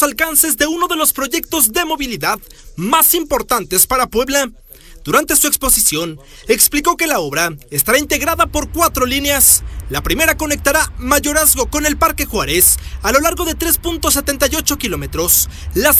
alcances de uno de los proyectos de movilidad más importantes para Puebla. Durante su exposición, explicó que la obra estará integrada por 4 líneas. La primera conectará Mayorazgo con el Parque Juárez a lo largo de 3.78 kilómetros. La